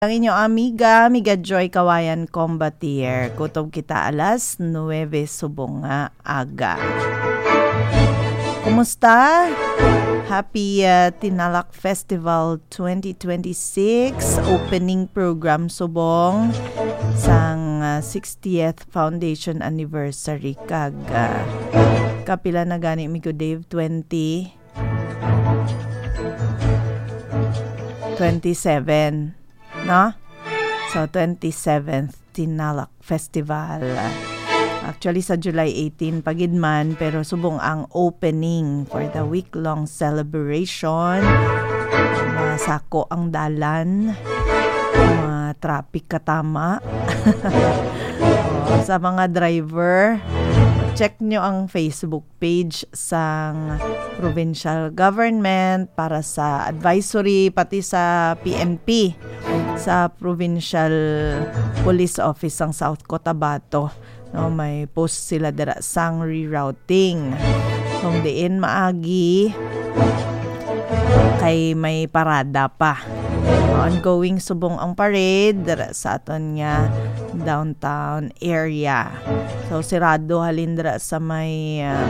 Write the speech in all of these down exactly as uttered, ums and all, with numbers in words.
Ang inyong amiga, amiga Joy Kawayan Combatier. Kutob kita alas nuwebe subong nga aga. Kumusta? Happy uh, Tinalak Festival twenty twenty-six opening program subong sang uh, sixtieth Foundation Anniversary kag uh, kapila na gani mi ko Dave twenty twenty-seven. No? So, twenty-seventh Tinalak Festival. Actually, sa July eighteenth, pagidman, pero subong ang opening for the week-long celebration. Masako ang dalan. Mga traffic katama. O, sa mga driver, check nyo ang Facebook page sang provincial government para sa advisory, pati sa P N P. Sa Provincial Police Office ng South Cotabato, no, may post sila dira sang rerouting kung diin maagi kay may parada pa. Ongoing subong ang parade dira sa aton nga downtown area. So sirado halin dira sa may uh,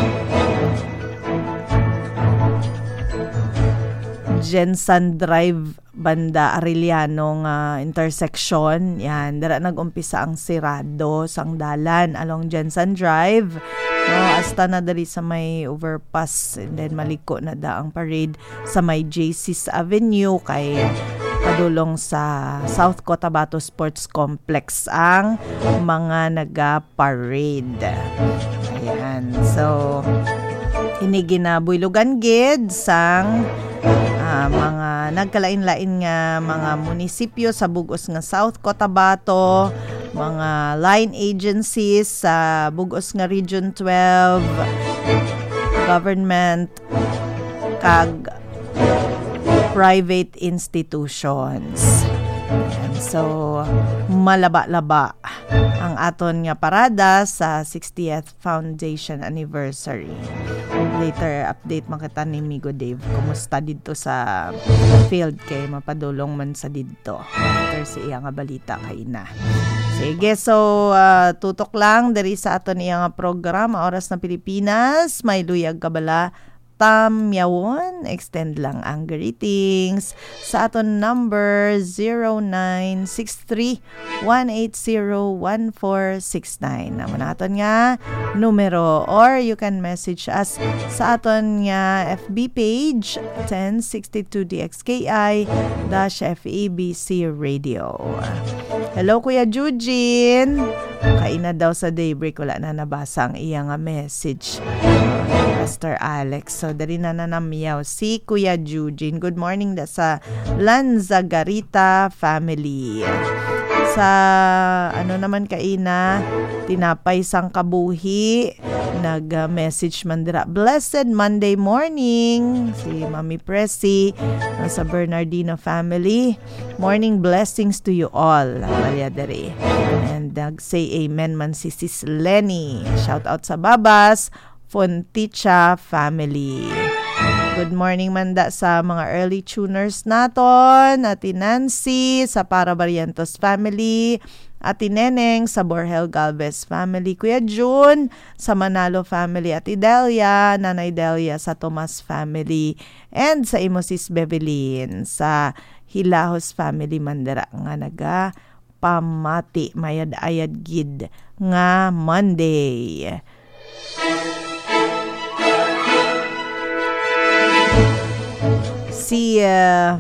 Jensen Drive banda Arellano nga intersection. Yan, dara nag-umpisa ang sirado sang dalan along Jensen Drive. No, hasta na dali sa may overpass and then maliko na da ang parade sa may J C's Avenue kay padulong sa South Cotabato Sports Complex ang mga naga-parade. Ayan. So, iniginabuilugan gid sang Uh, mga nagkalain-lain nga mga munisipyo sa bugos nga South Cotabato, mga line agencies sa bugos nga Region twelve, government kag private institutions. And so malaba-laba ang aton nga parada sa sixtieth Foundation Anniversary. Later update makita ni Migo Dave kumusta dito sa field kay mapadulong man sa dito after si iya nga balita kay na. Sige, so uh, tutok lang diri sa aton iya nga programa Oras na Pilipinas, may luyag kabala tamyawon, extend lang ang greetings sa aton number zero nine six three one eight zero one four six nine. Naman aton nga numero, or you can message us sa aton nga F B page ten sixty-two D X K I dash F E B C Radio. Hello Kuya Eugene. Kaina daw sa daybreak, wala na nabasa ang iya nga message. Pastor Alex. So, dari na nanamiyaw si Kuya Eugene. Good morning da sa Lanzagarita family. Sa ano naman kaina, tinapay sang kabuhi, nag-message man dira. Blessed Monday morning. Si Mami Presi sa Bernardino family. Morning blessings to you all. Maria dere. And nag-say amen man si Sis Lenny. Shout out sa Babas Fonticha family. Good morning manda sa mga early tuners naton. Ati Nancy sa Para Barrientos family. Ati Neneng sa Borgel Galvez family. Kuya June sa Manalo family. Ati Delia, Nanay Delia sa Tomas family. And sa Imosis Bevelin sa Hilahos family mandara nga naga pamati mayad-ayad gid nga Monday. Si uh,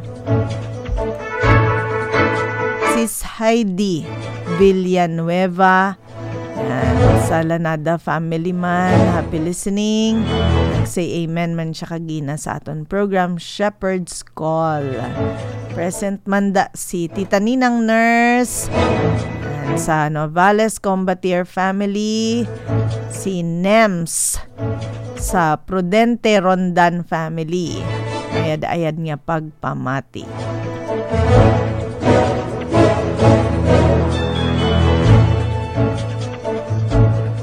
Sis Heidi Villanueva, yan, sa Lanada family man, happy listening. Nag-say amen man siya kagina sa aton program Shepherd's Call. Present man da si Tita Ninang Nurse, yan, sa Novales Combatier family, si Nems sa Prudente Rondan family. Ayad-ayad nga pagpamati.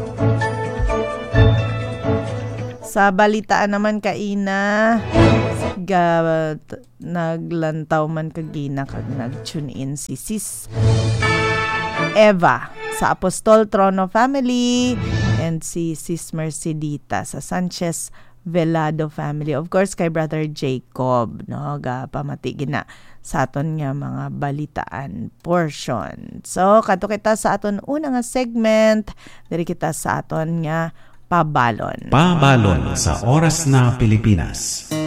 Sa balitaan naman kaina, ga t- naglantaw man kagina kag nag-tune in si Sis Eva sa Apostol Trono family and si Sis Mercedita sa Sanchez Velado family. Of course, kay Brother Jacob, no? Ga pamati gina sa aton nga mga balitaan portion. So, kato kita sa aton una nga segment, diri kita sa aton nga pabalon. Pabalon sa oras na Pilipinas.